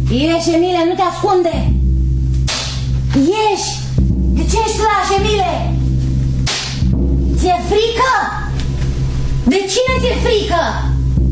Ieși, Emile, nu te ascunde! Ieși! De ce ești laș, Emile? Ți-e frică? De cine ți-e frică?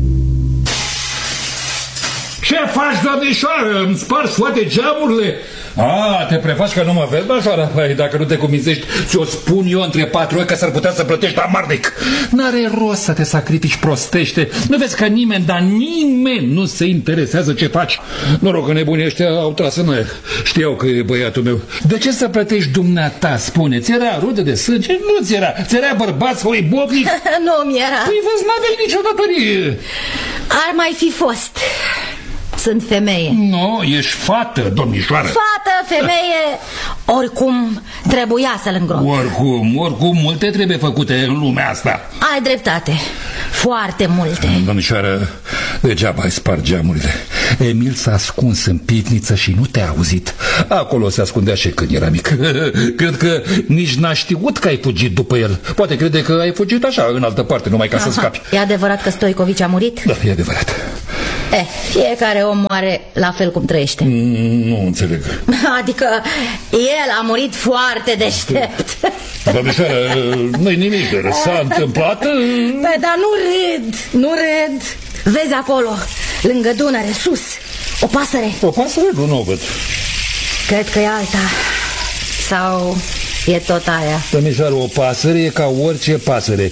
Ce faci, domnișoară? Îmi spargi toate geamurile? Te prefaci că nu mă vezi, domnișoară? Păi, dacă nu te cumințești, ți-o spun eu între 4 ochi că s-ar putea să plătești amarnic. N-are rost să te sacrifici prostește. Nu vezi că nimeni, dar nimeni nu se interesează ce faci. Noroc că nebunii ăștia au tras în aer. Știau că e băiatul meu. De ce să plătești dumneata, spune? Ți era rudă de sânge? Nu ți era. Ți era bărbat sau ibovnic? Nu mi era. Păi vezi, n-aveai nicio datorie. Ar mai fi fost. Sunt femeie. Nu, ești fată, domnișoară. Fată, femeie, oricum trebuia să-l îngrop. Oricum, multe trebuie făcute în lumea asta. Ai dreptate, foarte multe. Domnișoară, degeaba ai spart geamurile. Emil s-a ascuns în pivniță și nu te-a auzit. Acolo se ascundea și când era mic. Cred că nici n-a știut că ai fugit după el. Poate crede că ai fugit așa, în altă parte, numai ca să scapi. E adevărat că Stoicovici a murit? Da, e adevărat. Fiecare om moare la fel cum trăiește. Nu înțeleg. Adică el a murit foarte deștept. Domnișoară, nu-i nimic de s-a întâmplat. Dar nu râd. Vezi acolo, lângă Dunăre, sus, o pasăre. O pasăre? Nu o văd. Cred că e alta. Sau e tot aia. Domnișoară, o pasăre e ca orice pasăre.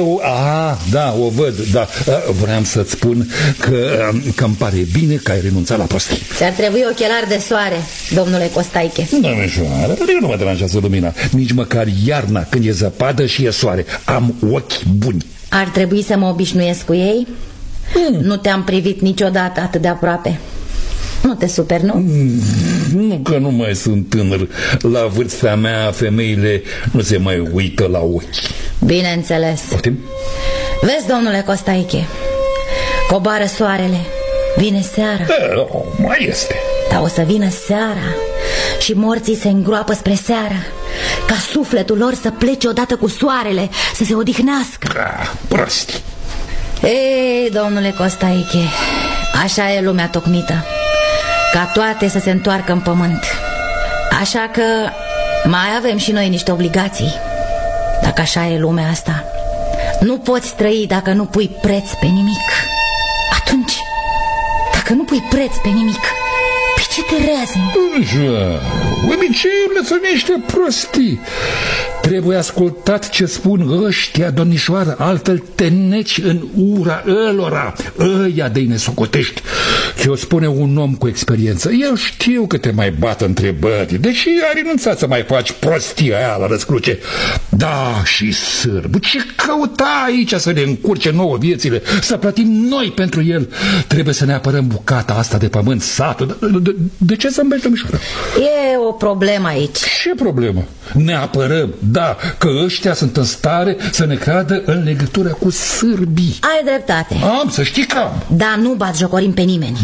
Da, o văd, da. Vreau să-ți spun că îmi pare bine că ai renunțat la prostii. Ți-ar trebui ochelari de soare, domnule Costaiche. Domnișoară, eu nu mă deranjează lumina. Nici măcar iarna, când e zăpadă și e soare. Am ochi buni. Ar trebui să mă obișnuiesc cu ei? Nu te-am privit niciodată atât de aproape. Nu te superi, nu? Nu că nu mai sunt tânăr. La vârsta mea, femeile nu se mai uită la ochi. Bineînțeles. Poftim? Vezi, domnule Costaiche, coboară soarele, vine seara. Mai este. Dar o să vină seara și morții se îngroapă spre seară, ca sufletul lor să plece odată cu soarele, să se odihnească. Prosti. Ei, domnule Costaiche, așa e lumea tocmită, ca toate să se întoarcă în pământ. Așa că mai avem și noi niște obligații. Dacă așa e lumea asta, nu poți trăi dacă nu pui preț pe nimic. Atunci, dacă nu pui preț pe nimic, pe ce te rează? Obiceiurile sunt niște prostii. Trebuie ascultat ce spun ăștia, domnișoară, altfel te neci în ura ălora. Ăia de-i nesocotești. Ce-o spune un om cu experiență. Eu știu că te mai bat întrebări. Deși ai renunțat să mai faci prostia aia la răscruce. Da, și sârbu, ce căuta aici să ne încurce nouă viețile? Să plătim noi pentru el. Trebuie să ne apărăm bucata asta de pământ, satul. De ce zâmbești, domnișoară? E o problemă aici. Ce problemă? Ne apărăm, da, că ăștia sunt în stare să ne creadă în legătură cu sârbii. Ai dreptate. Să știi că am. Dar nu batjocorim pe nimeni.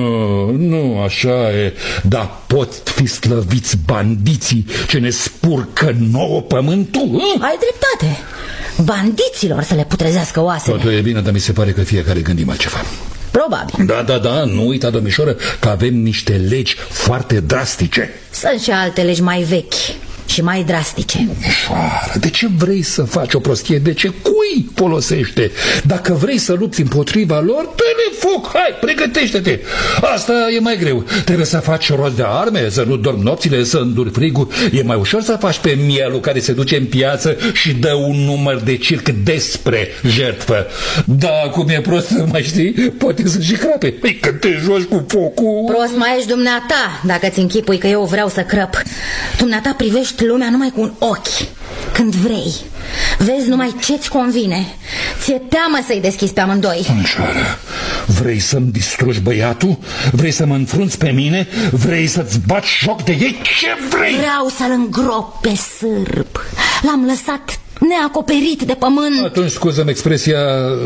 Nu, așa e. Dar pot fi slăviți bandiții ce ne spurcă nouă pământul. Ai dreptate. Bandiților să le putrezească oasele. Totul e bine, dar mi se pare că fiecare gândim altceva. Probabil. Da, nu uita, domnișoară, că avem niște legi foarte drastice. Sunt și alte legi mai vechi și mai drastice. Domnișoară, de ce vrei să faci o prostie? De ce? Cui folosește? Dacă vrei să lupți împotriva lor, dă-le foc, hai, pregătește-te. Asta e mai greu. Trebuie să faci rost de arme, să nu dormi nopțile, să înduri frigul. E mai ușor să faci pe mielul care se duce în piață și dă un număr de circ despre jertfă. Da, cum e prost, mai știi, poate să și crape. Păi, când te joci cu focul... Prost mai ești dumneata, dacă ți închipui că eu vreau să crăp. Dumneata privești lumea numai cu un ochi. Când vrei, vezi numai ce-ți convine. Ți-e teamă să-i deschizi pe amândoi. Domnișoară, vrei să-mi distrugi băiatul? Vrei să mă înfrunți pe mine? Vrei să-ți bați joc de ei? Ce vrei? Vreau să-l îngrop pe sârb. L-am lăsat neacoperit de pământ. Atunci, scuză-mi expresia,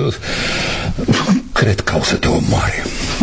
cred că au să te omoare.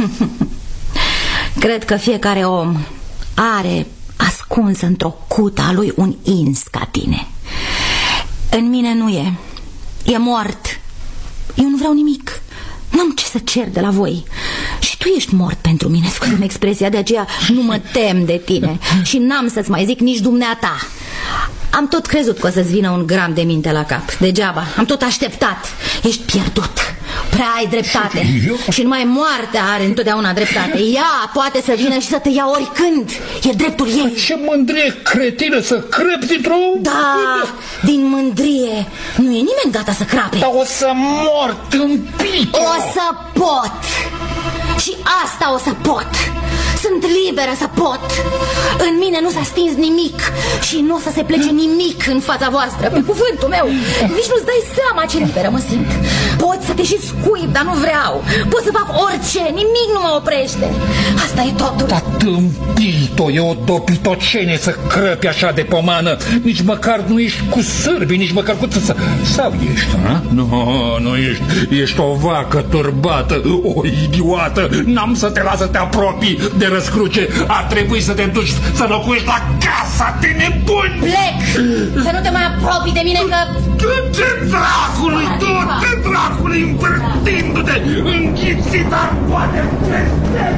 Cred că fiecare om are ascuns într-o cută a lui un ins ca tine. În mine nu e. E mort. Eu nu vreau nimic. N-am ce să cer de la voi. Și tu ești mort pentru mine, scuze-mi expresia, de aceea nu mă tem de tine. Și n-am să-ți mai zic nici dumneata. Am tot crezut că o să-ți vină un gram de minte la cap. Degeaba, am tot așteptat. Ești pierdut. Prea ai dreptate. Și numai moartea are întotdeauna dreptate. Ea poate să vină și să te ia oricând. E dreptul ei. Ce mândrie cretină să crăpi dintr-o... Da, din mândrie nu e nimeni gata să crape. Dar o să mor tâmpit. O să pot. Și asta o să pot. Sunt liberă să pot. În mine nu s-a stins nimic și nu o să se plece nimic în fața voastră. Pe cuvântul meu. Nici nu-ți dai seama ce liberă mă simt. Pot să te și scuip, dar nu vreau. Pot să fac orice, nimic nu mă oprește. Asta e totul. Da, tâmpito, e o dopitocenie să crăpi așa de pomană. Nici măcar nu ești cu sârbii, nici măcar cu țâță. Sau ești, ha? Nu ești. Ești o vacă turbată, o idiotă. N-am să te las să te apropii de răscruce. Ar trebui să te duci să locuiești la casa de nebuni. Plec! Să nu te mai apropii de mine că... Ce dracului, ce dracului, învârtindu-te, înghițit, dar poate peste.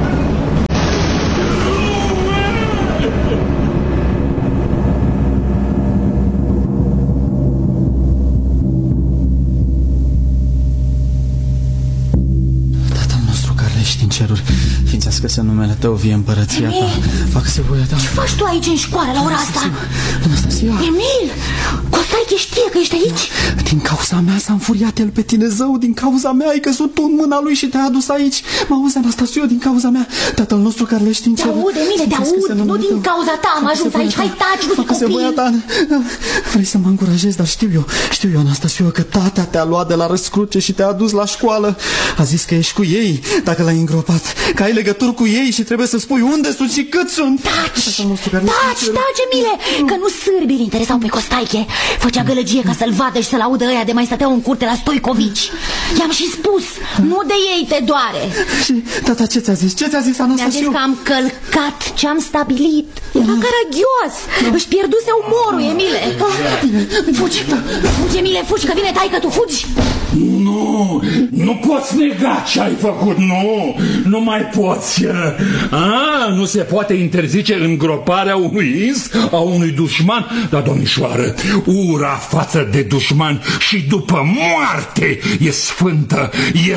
Ești în ceruri, ființească-se numele Tău, vie împărăția Ta, facă-se voia Ta. Ce faci tu aici în școală la ora asta? Anastasia! Emil! Costaiche știe că ești aici? Din cauza mea s-a înfuriat el pe tine, zău. Din cauza mea ai căzut tu în mâna lui și te-a adus aici. Mă auzi, Anastasio, din cauza mea. Tatăl nostru care le știi în ceruri. Te aud, Emile, te aud. Nu din cauza ta am ajuns aici. Hai, taci, nu fi copil. Vrei să mă încurajezi, dar știu eu, Anastasio, că tata te-a luat de la răscruce și te-a dus la școală. A zis că ești cu ei dacă l-ai îngropat, că ai legături cu ei și trebuie să spui unde sunt și cât sunt. Taci, Emile, că nu sârbii interesau pe Costaiche. Făcea gălăgie ca să-l vadă și să-l audă ăia de mai stăteau în curte la Stoicovici. I-am și spus, nu de ei te doare. Și tata ce ți-a zis? Ce ți-a zis, Anastasio? Mi-a zis că am călcat ce-am stabilit. Era caragios. Își pierduse umorul, Emile. Fugi, Emile, fugi, că vine taică, tu fugi. Nu poți nega ce ai făcut, nu mai poți. Nu se poate interzice îngroparea unui ins, a unui dușman. Dar, domnișoară, ura față de dușman și după moarte e sfântă,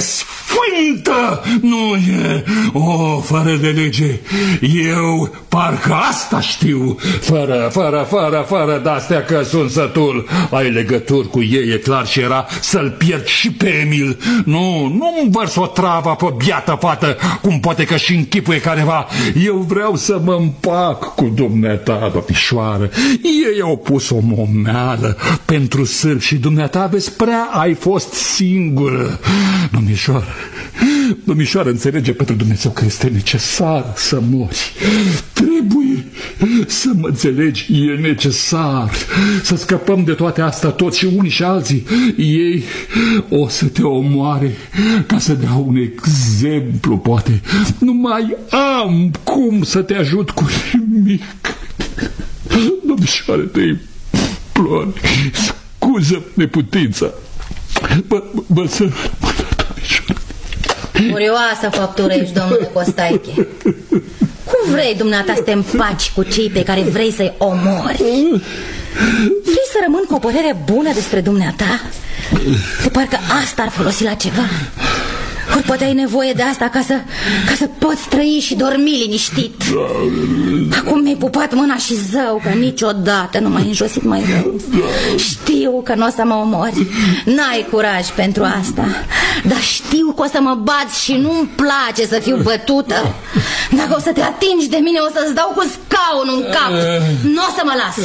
nu e fără de lege. Eu parcă asta știu, fără de-astea că sunt sătul. Ai legături cu ei, e clar, și era să-l pierd și pe Emil. Nu învărs o travă pe biată fată, cum poate că și închipuie careva. Eu vreau să mă împac cu dumneata, domnișoară. Ei au pus o momeală pentru sârbi și dumneata, vezi, prea ai fost singură. Domnișoară, înțelege pentru Dumnezeu că este necesar să mori. Trebuie să mă înțelegi, e necesar să scăpăm de toate astea, toți și unii și alții. Ei o să te omoare ca să dea un exemplu, poate. Nu mai am cum să te ajut cu nimic. Domnișoare, te implor, scuză neputința. Mă sărut, domnișoare. Curioasă făptură ești, domnule Costaiche. Cum vrei dumneata să te împaci cu cei pe care vrei să-i omori? Vrei să rămân cu o părere bună despre dumneata? De parcă asta ar folosi la ceva. Ori poate ai nevoie de asta ca să poți trăi și dormi liniștit. Acum mi-ai pupat mâna și zău că niciodată nu m-ai înjosit mai rău. Știu că nu o să mă omori. N-ai curaj pentru asta, dar știu că o să mă bați și nu-mi place să fiu bătută. Dacă o să te atingi de mine, o să-ți dau cu scaunul în cap. Nu o să mă las.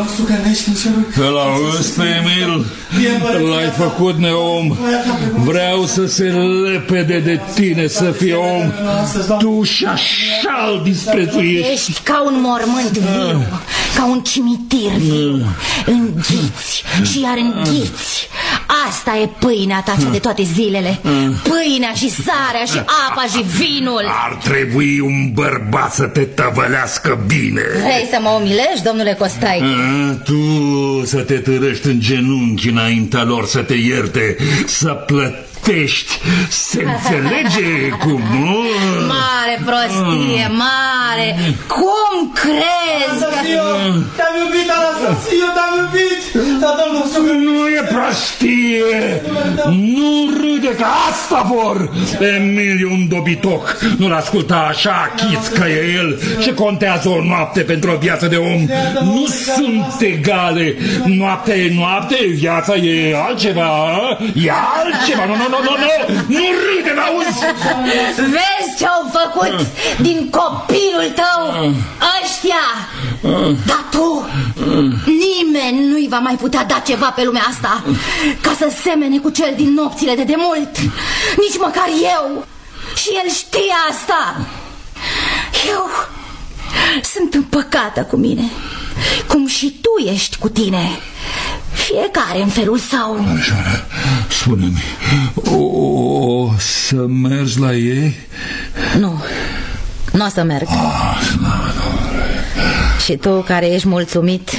Că-l auzi pe Emil? L-ai făcut neom. Vreau să se lepede de tine, să fie om. Tu și așa-l disprețuiești. Ești ca un mormânt viu, ca un cimitir viu. Înghiți și iar înghiți. Asta e pâinea ta cea de toate zilele. Pâinea și sarea și apa și vinul. Ar trebui un bărbat să te tăvălească bine. Vrei să mă umilești, domnule Costaiche? Tu să te târăști în genunchi înaintea lor, să te ierte, să plătești prostești. Se înțelege cum, nu? Mare prostie, mare. Cum crezi? Te-am iubit, Anastasio, te-am iubit. Dar domnul Sucru... Nu e prostie. Nu râde, că asta vor. Emil e un dobitoc. Nu-l asculta așa, chiț că e el. Ce contează o noapte pentru o viață de om? Nu sunt egale. Noaptea e noapte, viața e altceva. E altceva. Nu râde, n-auzi? Vezi ce-au făcut din copilul tău ăștia? Dar tu, nimeni nu-i va mai putea da ceva pe lumea asta ca să semene cu cel din nopțile de demult. Nici măcar eu. Și el știe asta. Eu sunt împăcată cu mine, cum și tu ești cu tine. Fiecare în felul său. Așa, spune-mi, o să mergi la ei? Nu o să merg. Și tu care ești mulțumit,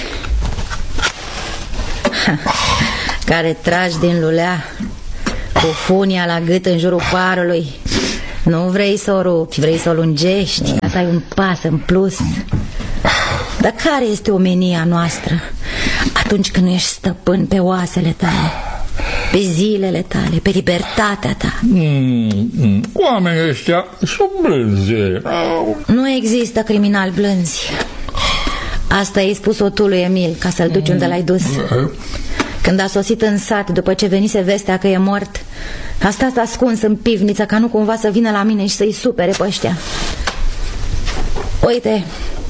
care tragi din lulea cu funia la gât în jurul parului, nu vrei să o rupi, vrei să o lungești, ca să ai un pas în plus. Dar care este omenia noastră atunci când nu ești stăpân pe oasele tale, pe zilele tale, pe libertatea ta? Oamenii ăștia sunt blânzi. Nu există criminali blânzi. Asta i-ai spus-o tu lui Emil, ca să-l duci unde l-ai dus. Când a sosit în sat, după ce venise vestea că e mort, a stat ascuns în pivniță, ca nu cumva să vină la mine și să-i supere pe ăștia. Uite,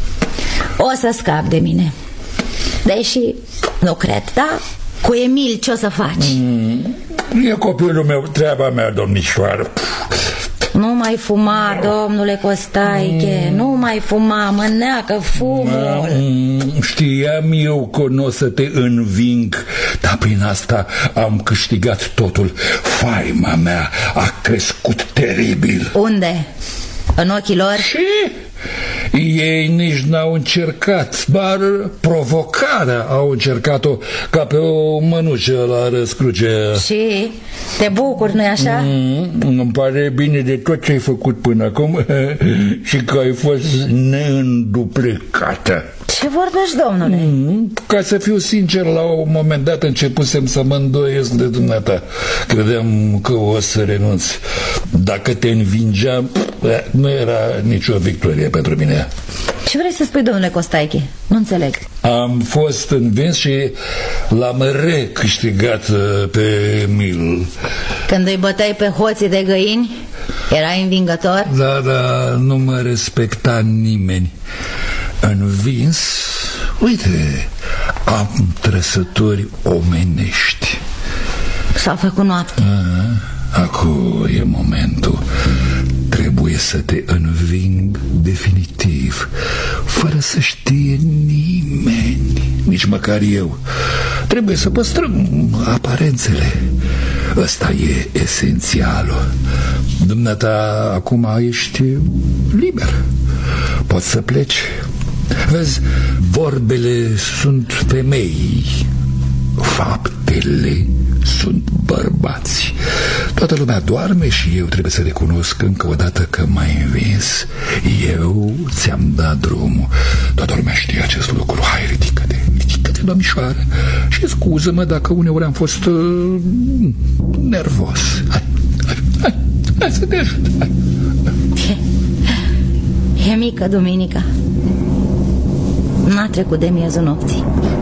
o să scap de mine. Deși nu cred, da? Cu Emil ce o să faci? E copilul meu, treaba mea, domnișoară. Nu mai fuma, domnule Costaiche, nu mai fuma, mă neacă fumul. Știam eu că nu o să te înving, dar prin asta am câștigat totul. Faima mea a crescut teribil. Unde? În ochii lor? Și ei nici n-au încercat, dar provocarea au încercat-o ca pe o mănușă la răscruce. Și te bucuri, nu-i așa? Îmi pare bine de tot ce ai făcut până acum și că ai fost neînduplecată. Ce vorbești, domnule? Ca să fiu sincer, la un moment dat începusem să mă îndoiesc de dumneata. Credeam că o să renunț. Dacă te învingeam, nu era nicio victorie pentru mine. Ce vrei să spui, domnule Costaiche? Nu înțeleg. Am fost învins și l-am recâștigat pe Emil. Când îi băteai pe hoții de găini, erai învingător? Da, nu mă respecta nimeni. Învins, uite, am trăsături omenești. S-a făcut noapte. Acum e momentul. Trebuie să te înving definitiv, fără să știe nimeni, nici măcar eu. Trebuie să păstrăm aparențele. Ăsta e esențialul. Dumneata acum ești liber. Poți să pleci. Vezi, vorbele sunt femei, faptele sunt bărbați. Toată lumea doarme și eu trebuie să recunosc încă o dată că m-ai învins. Eu ți-am dat drumul. Toată lumea știe acest lucru. Hai, ridică-te, domnișoară, și scuză-mă dacă uneori am fost nervos. Hai să te ajut. E mică duminica. N-a trecut de miezul nopții.